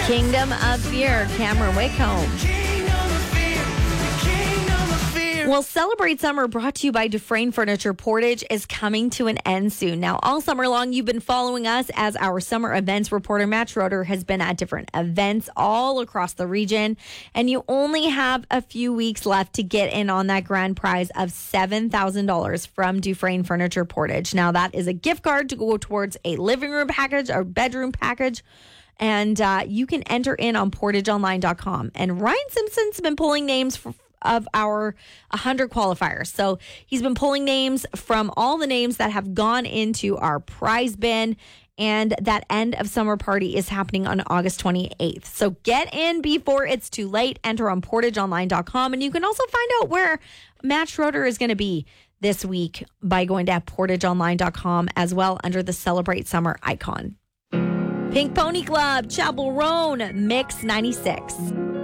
Kingdom of Fear, Cameron Whitcomb. Well, Celebrate Summer, brought to you by Dufresne Furniture Portage, is coming to an end soon. Now, all summer long, you've been following us as our summer events reporter. Matt Schroeder has been at different events all across the region, and you only have a few weeks left to get in on that grand prize of $7,000 from Dufresne Furniture Portage. Now, that is a gift card to go towards a living room package or bedroom package. And you can enter in on portageonline.com. And Ryan Simpson's been pulling names of our 100 qualifiers. So he's been pulling names from all the names that have gone into our prize bin. And that end of summer party is happening on August 28th. So get in before it's too late. Enter on portageonline.com. And you can also find out where Matt Schroeder is going to be this week by going to portageonline.com as well under the Celebrate Summer icon. Pink Pony Club, Chapel Roan, Mix 96.